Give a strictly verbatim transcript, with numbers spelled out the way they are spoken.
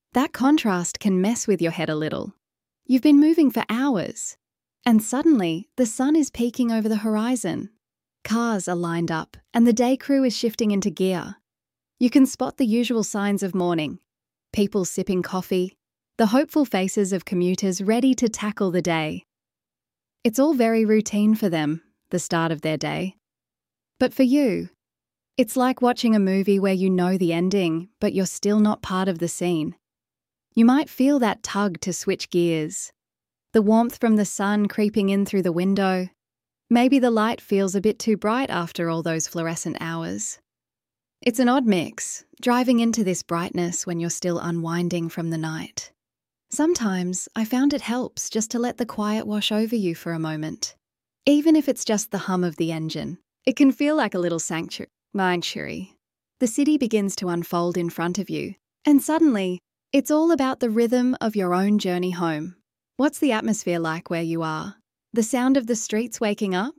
That contrast can mess with your head a little. You've been moving for hours, and suddenly the sun is peeking over the horizon. Cars are lined up, and the day crew is shifting into gear. You can spot the usual signs of morning: people sipping coffee, the hopeful faces of commuters ready to tackle the day. It's all very routine for them, the start of their day. But for you, it's like watching a movie where you know the ending, but you're still not part of the scene. You might feel that tug to switch gears. The warmth from the sun creeping in through the window. Maybe the light feels a bit too bright after all those fluorescent hours. It's an odd mix, driving into this brightness when you're still unwinding from the night. Sometimes I found it helps just to let the quiet wash over you for a moment. Even if it's just the hum of the engine, it can feel like a little sanctuary. The city begins to unfold in front of you, and suddenly, it's all about the rhythm of your own journey home. What's the atmosphere like where you are? The sound of the streets waking up?